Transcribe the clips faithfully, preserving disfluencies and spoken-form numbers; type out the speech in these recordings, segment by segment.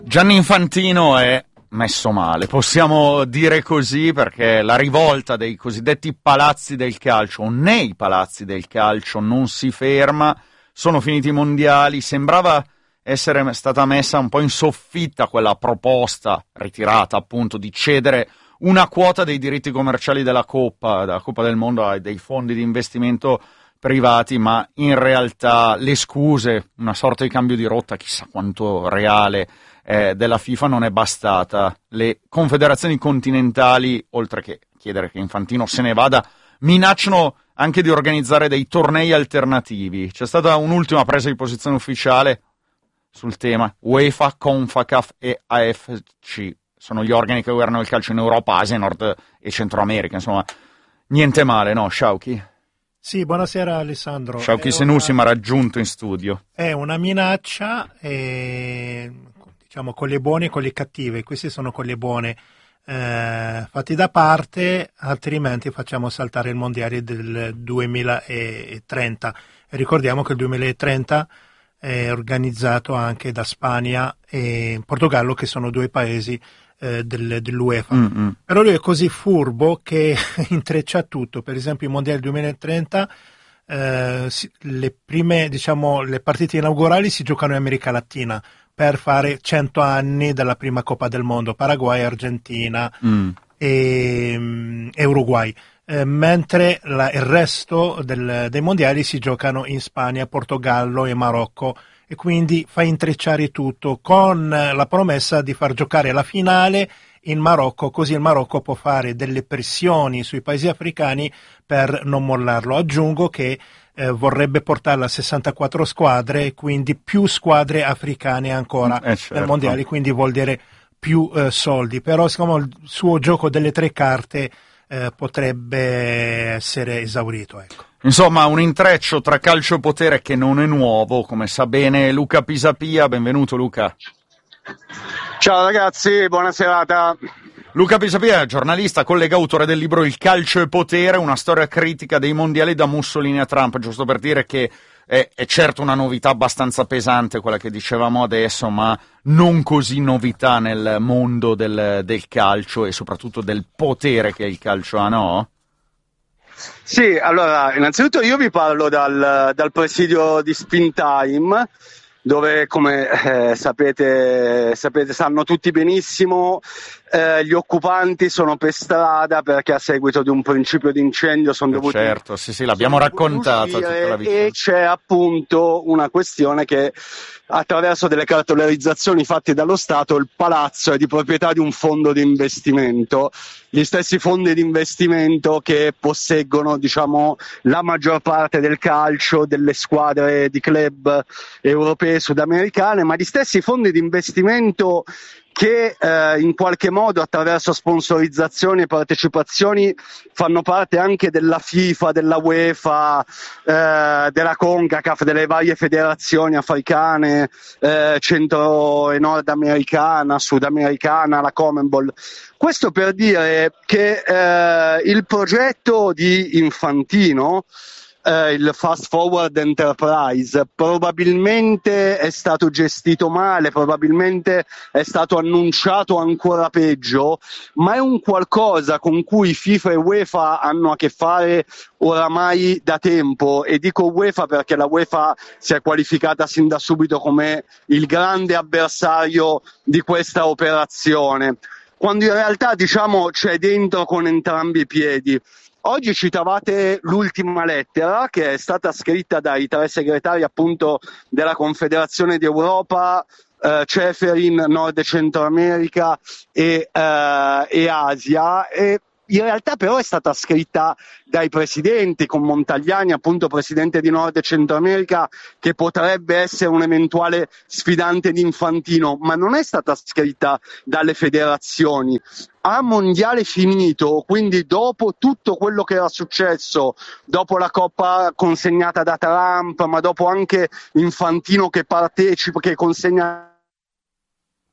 Gianni Infantino è messo male, possiamo dire così, perché la rivolta dei cosiddetti palazzi del calcio, o nei palazzi del calcio, non si ferma. Sono finiti i mondiali, sembrava essere stata messa un po' in soffitta quella proposta ritirata appunto di cedere una quota dei diritti commerciali della Coppa, della Coppa del Mondo ai dei fondi di investimento privati, ma in realtà le scuse, una sorta di cambio di rotta, chissà quanto reale, eh, della FIFA non è bastata. Le confederazioni continentali, oltre che chiedere che Infantino se ne vada, minacciano anche di organizzare dei tornei alternativi. C'è stata un'ultima presa di posizione ufficiale sul tema. UEFA, CONCACAF e A F C sono gli organi che governano il calcio in Europa, Asia, Nord e Centro America. Insomma, niente male, no, Sciauchi? Sì, buonasera Alessandro. Sciauchi Senussi mi ha raggiunto in studio. È una minaccia, eh, diciamo, con le buone e con le cattive. Queste sono con le buone. Eh, fatti da parte, altrimenti facciamo saltare il mondiale del duemilatrenta. E ricordiamo che il duemilatrenta è organizzato anche da Spagna e Portogallo, che sono due paesi eh, del, dell'UEFA. Mm-hmm. Però lui è così furbo che intreccia tutto. Per esempio il mondiale duemilatrenta, eh, si, le prime, diciamo, le partite inaugurali si giocano in America Latina per fare cento anni dalla prima Coppa del Mondo, Paraguay, Argentina mm. e, e Uruguay. Eh, mentre la, il resto del, dei mondiali si giocano in Spagna, Portogallo e Marocco, e quindi fa intrecciare tutto con la promessa di far giocare la finale in Marocco, così il Marocco può fare delle pressioni sui paesi africani per non mollarlo. Aggiungo che eh, vorrebbe portarla a sessantaquattro squadre, quindi più squadre africane ancora eh certo. nel mondiale, quindi vuol dire più eh, soldi. Però siccome il suo gioco delle tre carte Eh, potrebbe essere esaurito, ecco. Insomma, un intreccio tra calcio e potere che non è nuovo, come sa bene Luca Pisapia. Benvenuto Luca. Ciao ragazzi, buona serata. Luca Pisapia è giornalista, collega, autore del libro Il calcio e potere, una storia critica dei mondiali da Mussolini a Trump, giusto per dire che è, è certo una novità abbastanza pesante quella che dicevamo adesso, ma non così novità nel mondo del, del calcio e soprattutto del potere che il calcio ha, no? Sì, allora, innanzitutto io vi parlo dal, dal presidio di Spin Time, dove, come eh, sapete, sapete, sanno tutti benissimo, eh, gli occupanti sono per strada perché a seguito di un principio di incendio sono dovuti... Certo, sì, sì, l'abbiamo raccontata tutta la vicenda. E c'è appunto una questione che attraverso delle cartolarizzazioni fatte dallo Stato il palazzo è di proprietà di un fondo di investimento, gli stessi fondi di investimento che posseggono, diciamo, la maggior parte del calcio, delle squadre di club europee e sudamericane, ma gli stessi fondi di investimento che eh, in qualche modo attraverso sponsorizzazioni e partecipazioni fanno parte anche della FIFA, della UEFA, eh, della CONCACAF, delle varie federazioni africane, eh, centro e nordamericana, sudamericana, la Commonwealth. Questo per dire che eh, il progetto di Infantino, Uh, il Fast Forward Enterprise, probabilmente è stato gestito male, probabilmente è stato annunciato ancora peggio, ma è un qualcosa con cui FIFA e UEFA hanno a che fare oramai da tempo, e dico UEFA perché la UEFA si è qualificata sin da subito come il grande avversario di questa operazione, quando in realtà, diciamo, c'è dentro con entrambi i piedi. Oggi citavate l'ultima lettera che è stata scritta dai tre segretari appunto della Confederazione d'Europa, eh, Ceferin, Nord e Centro America e, eh, e Asia, e in realtà però è stata scritta dai presidenti, con Montagliani appunto presidente di Nord e Centro America, che potrebbe essere un eventuale sfidante di Infantino, ma non è stata scritta dalle federazioni. A mondiale finito, quindi dopo tutto quello che era successo, dopo la Coppa consegnata da Trump, ma dopo anche Infantino che partecipa, che consegna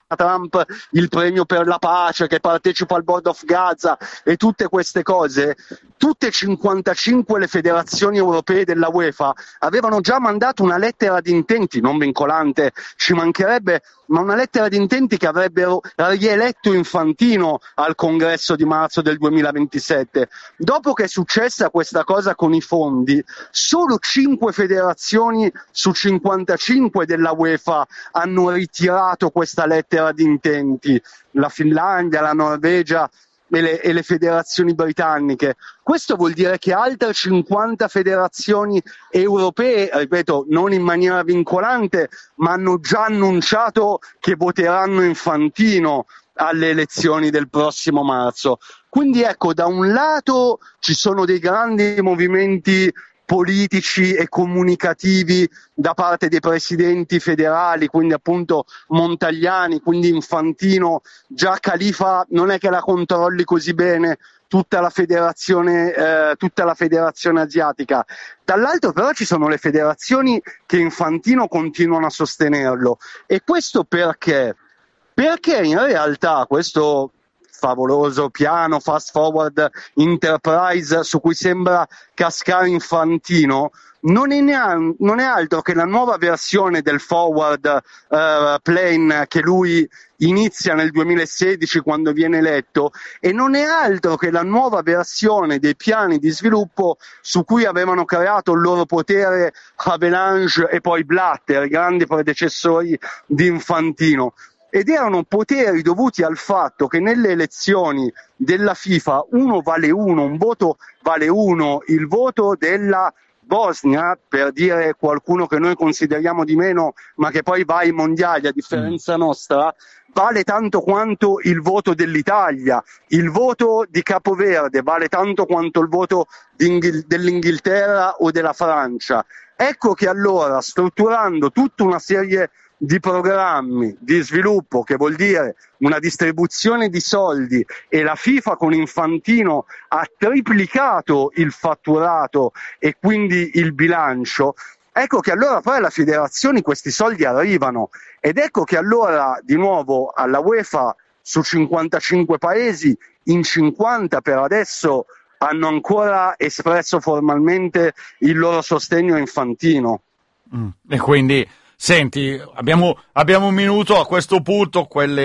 Trump il premio per la pace, che partecipa al Board of Gaza e tutte queste cose, tutte e cinquantacinque le federazioni europee della UEFA avevano già mandato una lettera di intenti, non vincolante, ci mancherebbe, ma una lettera di intenti che avrebbero rieletto Infantino al congresso di marzo del duemilaventisette. Dopo che è successa questa cosa con i fondi, solo cinque federazioni su cinquantacinque della UEFA hanno ritirato questa lettera di intenti, la Finlandia, la Norvegia e le, e le federazioni britanniche. Questo vuol dire che altre cinquanta federazioni europee, ripeto, non in maniera vincolante, ma hanno già annunciato che voteranno Infantino alle elezioni del prossimo marzo. Quindi ecco, da un lato ci sono dei grandi movimenti politici e comunicativi da parte dei presidenti federali, quindi appunto Montagliani, quindi Infantino, già Khalifa non è che la controlli così bene tutta la federazione, eh, tutta la federazione asiatica. Dall'altro però ci sono le federazioni che Infantino continuano a sostenerlo, e questo perché? Perché in realtà questo favoloso piano fast forward enterprise su cui sembra cascare Infantino non è, neanche, non è altro che la nuova versione del forward uh, plan che lui inizia nel duemilasedici quando viene eletto, e non è altro che la nuova versione dei piani di sviluppo su cui avevano creato il loro potere Havelange e poi Blatter, i grandi predecessori di Infantino. Ed erano poteri dovuti al fatto che nelle elezioni della FIFA uno vale uno, un voto vale uno, il voto della Bosnia, per dire qualcuno che noi consideriamo di meno ma che poi va ai mondiali a differenza nostra, vale tanto quanto il voto dell'Italia, il voto di Capoverde vale tanto quanto il voto dell'Inghilterra o della Francia. Ecco che allora, strutturando tutta una serie di programmi di sviluppo, che vuol dire una distribuzione di soldi, e la FIFA con Infantino ha triplicato il fatturato e quindi il bilancio, ecco che allora poi alla federazione questi soldi arrivano, ed ecco che allora di nuovo alla UEFA su cinquantacinque paesi, in cinquanta per adesso hanno ancora espresso formalmente il loro sostegno a Infantino. Mm. E quindi senti, abbiamo, abbiamo un minuto. A questo punto quelle,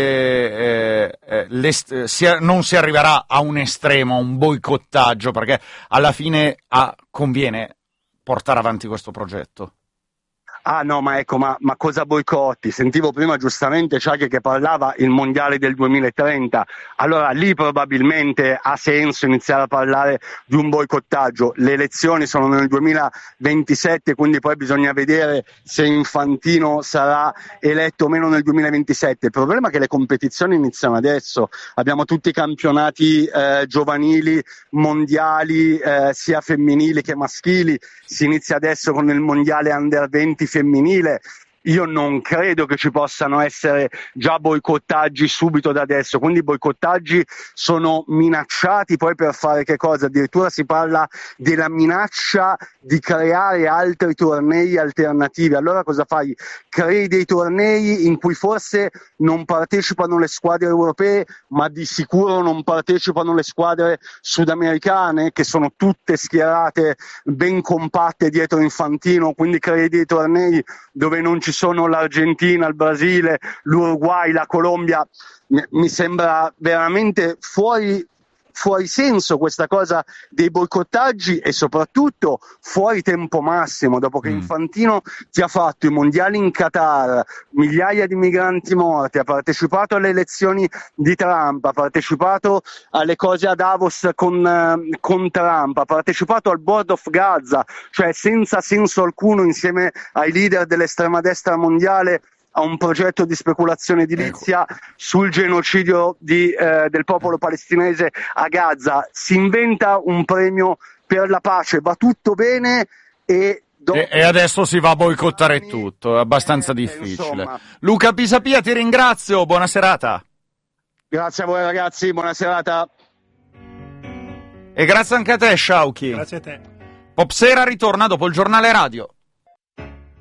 eh, eh, le, si, non si arriverà a un estremo, a un boicottaggio, perché alla fine ah, conviene portare avanti questo progetto. Ah no, ma ecco, ma, ma cosa boicotti? Sentivo prima giustamente Ciacchi che parlava il mondiale del duemilatrenta, allora lì probabilmente ha senso iniziare a parlare di un boicottaggio. Le elezioni sono nel duemilaventisette, quindi poi bisogna vedere se Infantino sarà eletto o meno nel duemilaventisette. Il problema è che le competizioni iniziano adesso, abbiamo tutti i campionati eh, giovanili, mondiali, eh, sia femminili che maschili, si inizia adesso con il mondiale under venti femminile. Io non credo che ci possano essere già boicottaggi subito da adesso, quindi i boicottaggi sono minacciati poi per fare che cosa? Addirittura si parla della minaccia di creare altri tornei alternativi. Allora cosa fai? Crei dei tornei in cui forse non partecipano le squadre europee, ma di sicuro non partecipano le squadre sudamericane, che sono tutte schierate ben compatte dietro Infantino, quindi crei dei tornei dove non ci sono l'Argentina, il Brasile, l'Uruguay, la Colombia. Mi sembra veramente fuori, fuori senso questa cosa dei boicottaggi, e soprattutto fuori tempo massimo, dopo che mm. Infantino ti ha fatto i mondiali in Qatar, migliaia di migranti morti, ha partecipato alle elezioni di Trump, ha partecipato alle cose a Davos con, con Trump, ha partecipato al Board of Gaza, cioè senza senso alcuno, insieme ai leader dell'estrema destra mondiale, a un progetto di speculazione edilizia ecco. sul genocidio di, eh, del popolo palestinese a Gaza. Si inventa un premio per la pace, va tutto bene e... E, e adesso si va a boicottare tutto, è abbastanza eh, difficile. Insomma. Luca Pisapia, ti ringrazio, buona serata. Grazie a voi ragazzi, buona serata. E grazie anche a te, Sciauchi. Grazie a te. Popsera ritorna dopo il giornale radio.